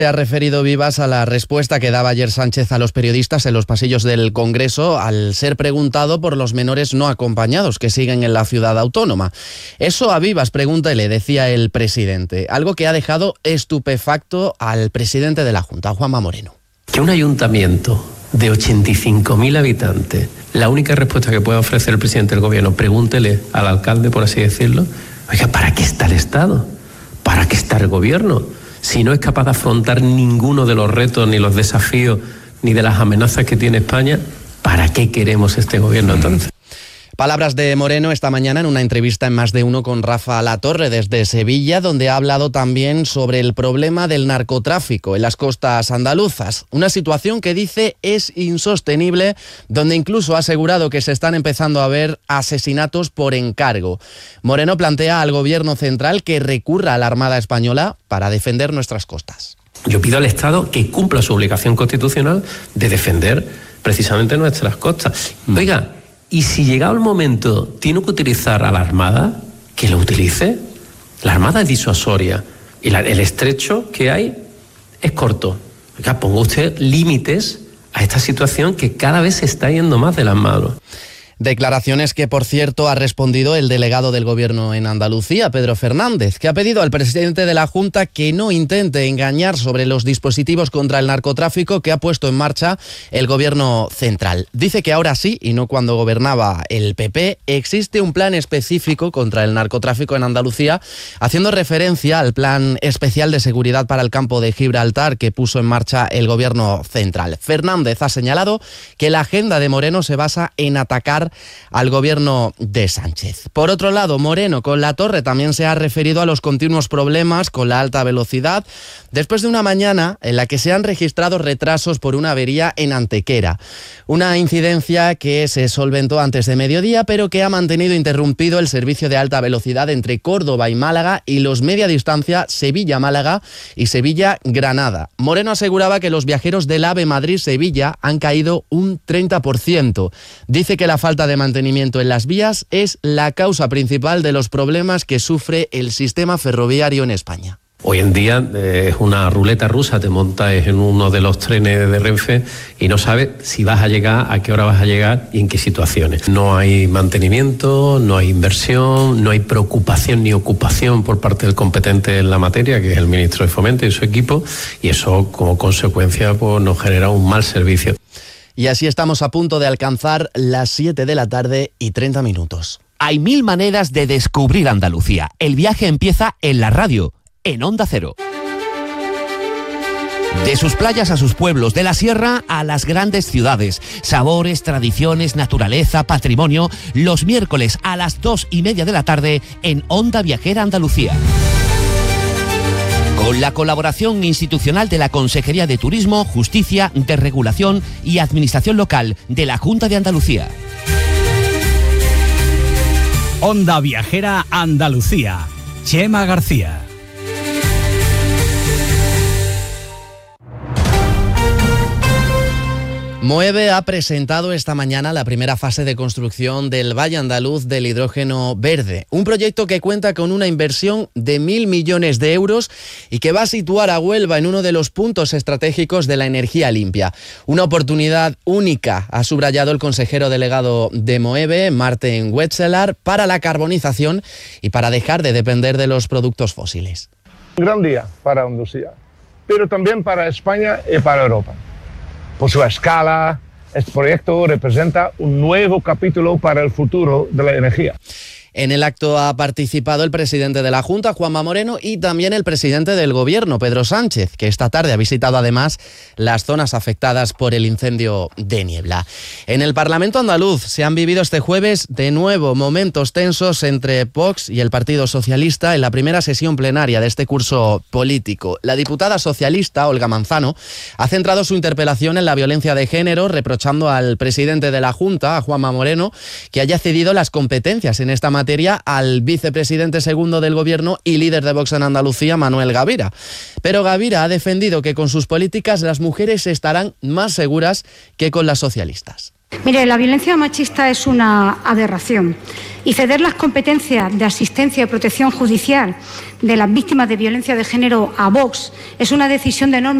Se ha referido Vivas a la respuesta que daba ayer Sánchez a los periodistas en los pasillos del Congreso al ser preguntado por los menores no acompañados que siguen en la ciudad autónoma. Eso a Vivas, pregúntele, decía el presidente, algo que ha dejado estupefacto al presidente de la Junta, Juanma Moreno. Que un ayuntamiento de 85.000 habitantes, la única respuesta que puede ofrecer el presidente del gobierno, pregúntele al alcalde, por así decirlo, oiga, ¿para qué está el Estado? ¿Para qué está el gobierno? Si no es capaz de afrontar ninguno de los retos, ni los desafíos, ni de las amenazas que tiene España, ¿para qué queremos este gobierno entonces? Palabras de Moreno esta mañana en una entrevista en Más de Uno con Rafa Latorre desde Sevilla, donde ha hablado también sobre el problema del narcotráfico en las costas andaluzas. Una situación que dice es insostenible, donde incluso ha asegurado que se están empezando a ver asesinatos por encargo. Moreno plantea al gobierno central que recurra a la Armada Española para defender nuestras costas. Yo pido al Estado que cumpla su obligación constitucional de defender precisamente nuestras costas. Oiga, y si llegado el momento tiene que utilizar a la Armada, que lo utilice. La Armada es disuasoria y el estrecho que hay es corto. Oiga, ponga usted límites a esta situación que cada vez se está yendo más de las manos. Declaraciones que, por cierto, ha respondido el delegado del Gobierno en Andalucía, Pedro Fernández, que ha pedido al presidente de la Junta que no intente engañar sobre los dispositivos contra el narcotráfico que ha puesto en marcha el Gobierno central. Dice que ahora sí, y no cuando gobernaba el PP, existe un plan específico contra el narcotráfico en Andalucía, haciendo referencia al Plan Especial de Seguridad para el Campo de Gibraltar que puso en marcha el Gobierno central. Fernández ha señalado que la agenda de Moreno se basa en atacar al gobierno de Sánchez. Por otro lado, Moreno con Latorre también se ha referido a los continuos problemas con la alta velocidad después de una mañana en la que se han registrado retrasos por una avería en Antequera. Una incidencia que se solventó antes de mediodía, pero que ha mantenido interrumpido el servicio de alta velocidad entre Córdoba y Málaga y los media distancia Sevilla-Málaga y Sevilla-Granada. Moreno aseguraba que los viajeros del AVE Madrid-Sevilla han caído un 30%. Dice que la falta de mantenimiento en las vías es la causa principal de los problemas que sufre el sistema ferroviario en España. Hoy en día es una ruleta rusa, te montas en uno de los trenes de Renfe y no sabes si vas a llegar, a qué hora vas a llegar y en qué situaciones. No hay mantenimiento, no hay inversión, no hay preocupación ni ocupación por parte del competente en la materia, que es el ministro de Fomento y su equipo, y eso como consecuencia pues, nos genera un mal servicio. Y así estamos a punto de alcanzar las 7 de la tarde y 30 minutos. Hay 1000 maneras de descubrir Andalucía. El viaje empieza en la radio, en Onda Cero. De sus playas a sus pueblos, de la sierra a las grandes ciudades. Sabores, tradiciones, naturaleza, patrimonio. Los miércoles a las 2:30 de la tarde en Onda Viajera Andalucía. Con la colaboración institucional de la Consejería de Turismo, Justicia, Desregulación y Administración Local de la Junta de Andalucía. Onda Viajera Andalucía. Chema García. Moeve ha presentado esta mañana la primera fase de construcción del Valle Andaluz del Hidrógeno Verde, un proyecto que cuenta con una inversión de 1.000 millones de euros y que va a situar a Huelva en uno de los puntos estratégicos de la energía limpia. Una oportunidad única, ha subrayado el consejero delegado de Moeve, Marten Wetzelar, para la carbonización y para dejar de depender de los productos fósiles. Un gran día para Andalucía, pero también para España y para Europa. Por su escala, este proyecto representa un nuevo capítulo para el futuro de la energía. En el acto ha participado el presidente de la Junta, Juanma Moreno, y también el presidente del Gobierno, Pedro Sánchez, que esta tarde ha visitado además las zonas afectadas por el incendio de Niebla. En el Parlamento andaluz se han vivido este jueves de nuevo momentos tensos entre Vox y el Partido Socialista en la primera sesión plenaria de este curso político. La diputada socialista, Olga Manzano, ha centrado su interpelación en la violencia de género, reprochando al presidente de la Junta, a Juanma Moreno, que haya cedido las competencias en esta materia al vicepresidente segundo del Gobierno y líder de Vox en Andalucía, Manuel Gavira. Pero Gavira ha defendido que con sus políticas las mujeres estarán más seguras que con las socialistas. Mire, la violencia machista es una aberración y ceder las competencias de asistencia y protección judicial de las víctimas de violencia de género a Vox es una decisión de enorme